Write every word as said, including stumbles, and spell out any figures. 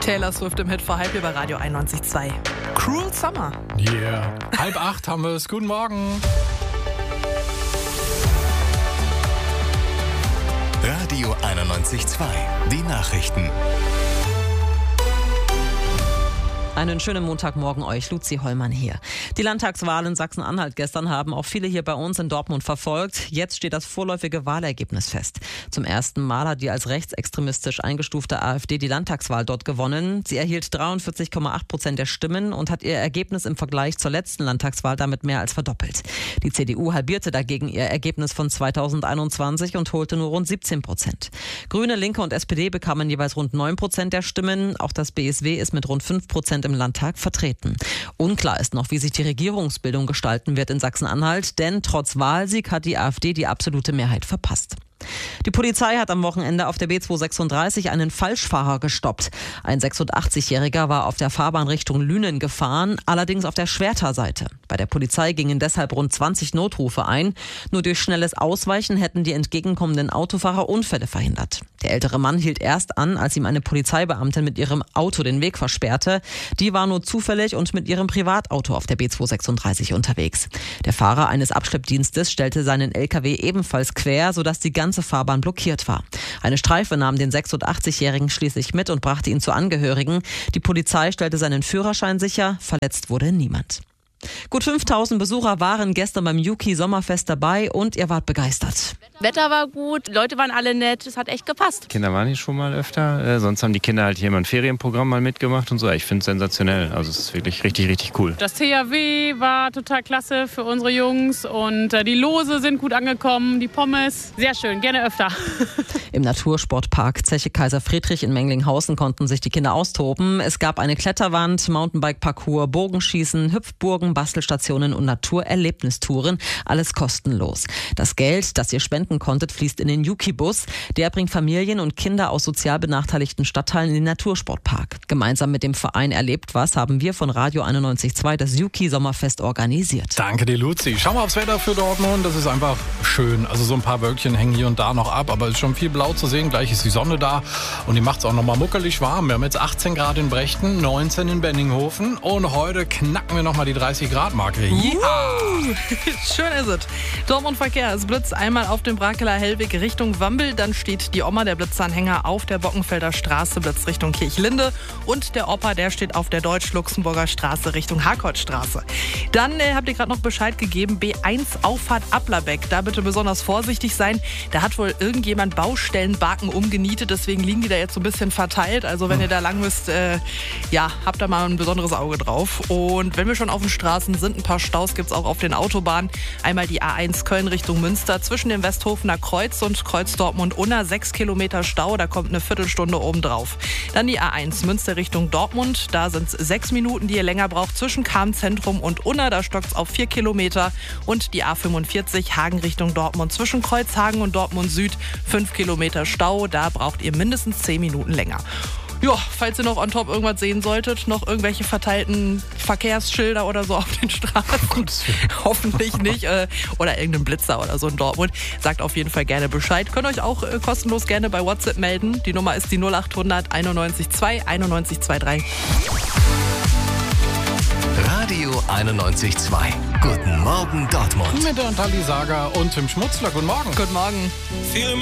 Taylor Swift im Hit vor halb über Radio einundneunzig Komma zwei. Cruel Summer. Yeah. Halb acht haben wir es. Guten Morgen. Radio einundneunzig Komma zwei. Die Nachrichten. Einen schönen Montagmorgen euch, Luzi Hollmann hier. Die Landtagswahl in Sachsen-Anhalt gestern haben auch viele hier bei uns in Dortmund verfolgt. Jetzt steht das vorläufige Wahlergebnis fest. Zum ersten Mal hat die als rechtsextremistisch eingestufte AfD die Landtagswahl dort gewonnen. Sie erhielt dreiundvierzig Komma acht Prozent der Stimmen und hat ihr Ergebnis im Vergleich zur letzten Landtagswahl damit mehr als verdoppelt. Die C D U halbierte dagegen ihr Ergebnis von zweitausendeinundzwanzig und holte nur rund siebzehn Prozent. Grüne, Linke und S P D bekamen jeweils rund neun Prozent der Stimmen. Auch das B S W ist mit rund fünf Prozent im Landtag vertreten. Unklar ist noch, wie sich die Regierungsbildung gestalten wird in Sachsen-Anhalt, denn trotz Wahlsieg hat die AfD die absolute Mehrheit verpasst. Die Polizei hat am Wochenende auf der B zweihundertsechsunddreißig einen Falschfahrer gestoppt. Ein sechsundachtzigjähriger war auf der Fahrbahn Richtung Lünen gefahren, allerdings auf der Schwerter Seite. Bei der Polizei gingen deshalb rund zwanzig Notrufe ein. Nur durch schnelles Ausweichen hätten die entgegenkommenden Autofahrer Unfälle verhindert. Der ältere Mann hielt erst an, als ihm eine Polizeibeamtin mit ihrem Auto den Weg versperrte. Die war nur zufällig und mit ihrem Privatauto auf der B zweihundertsechsunddreißig unterwegs. Der Fahrer eines Abschleppdienstes stellte seinen L K W ebenfalls quer, sodass die ganze Fahrbahn blockiert war. Eine Streife nahm den sechsundachtzigjährigen schließlich mit und brachte ihn zu Angehörigen. Die Polizei stellte seinen Führerschein sicher, verletzt wurde niemand. Gut fünftausend Besucher waren gestern beim Yuki Sommerfest dabei und ihr wart begeistert. Wetter war gut, Leute waren alle nett, es hat echt gepasst. Kinder waren hier schon mal öfter, äh, sonst haben die Kinder halt hier immer ein Ferienprogramm mal mitgemacht und so. Ich finde es sensationell, also es ist wirklich richtig, richtig cool. Das T H W war total klasse für unsere Jungs und äh, die Lose sind gut angekommen, die Pommes, sehr schön, gerne öfter. Im Natursportpark Zeche Kaiser Friedrich in Menglinghausen konnten sich die Kinder austoben. Es gab eine Kletterwand, Mountainbike-Parcours, Bogenschießen, Hüpfburgen, Bastelstationen und Naturerlebnistouren. Alles kostenlos. Das Geld, das ihr spenden konntet, fließt in den Yuki-Bus. Der bringt Familien und Kinder aus sozial benachteiligten Stadtteilen in den Natursportpark. Gemeinsam mit dem Verein Erlebt was haben wir von Radio einundneunzig Komma zwei das Yuki-Sommerfest organisiert. Danke dir, Luzi. Schau mal aufs Wetter für Dortmund. Das ist einfach schön. Also so ein paar Wölkchen hängen hier und da noch ab, aber es ist schon viel blau zu sehen. Gleich ist die Sonne da und die macht es auch noch mal muckelig warm. Wir haben jetzt achtzehn Grad in Brechten, neunzehn in Benninghofen und heute knacken wir noch mal die dreißig Grad Marke. Ja. Schön ist es. Dortmund Verkehr. Es blitzt einmal auf dem Brakeler Hellweg Richtung Wambel. Dann steht die Oma, der Blitzanhänger, auf der Bockenfelder Straße, blitzt Richtung Kirchlinde. Und der Opa, der steht auf der Deutsch-Luxemburger Straße Richtung Harkortstraße. Dann äh, habt ihr gerade noch Bescheid gegeben, B eins Auffahrt Applerbeck. Da bitte besonders vorsichtig sein. Da hat wohl irgendjemand Baustellenbaken umgenietet. Deswegen liegen die da jetzt so ein bisschen verteilt. Also wenn ihr da lang müsst, äh, ja, habt da mal ein besonderes Auge drauf. Und wenn wir schon auf den Straßen sind, ein paar Staus gibt es auch auf den Autobahnen. Einmal die A eins Köln Richtung Münster zwischen dem Westhofener Kreuz und Kreuz Dortmund-Unna. Sechs Kilometer Stau, da kommt eine Viertelstunde obendrauf. Dann die A eins Münster Richtung Dortmund. Da sind es sechs Minuten, die ihr länger braucht zwischen Kahn-Zentrum und Unna. Da stockt es auf vier Kilometer. Und die A fünfundvierzig Hagen Richtung Dortmund zwischen Kreuzhagen und Dortmund Süd. Fünf Kilometer Stau, da braucht ihr mindestens zehn Minuten länger. Ja, falls ihr noch on top irgendwas sehen solltet, noch irgendwelche verteilten Verkehrsschilder oder so auf den Straßen, hoffentlich nicht, äh, oder irgendein Blitzer oder so in Dortmund, sagt auf jeden Fall gerne Bescheid. Könnt euch auch äh, kostenlos gerne bei WhatsApp melden. Die Nummer ist die null achthundert einundneunzig zwei einundneunzig zweiunddreißig. Radio einundneunzig Komma zwei. Guten Morgen Dortmund. Mit der Antali Sager und Tim Schmutzler. Guten Morgen. Guten Morgen.